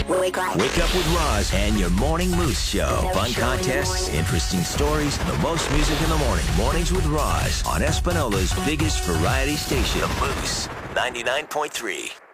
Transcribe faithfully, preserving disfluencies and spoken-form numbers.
Wake up. Wake up with Roz and your Morning Moose Show. Never Fun show in the contests, morning. interesting stories, and the most music in the morning. Mornings with Roz on Espanola's biggest variety station, The Moose, ninety-nine point three.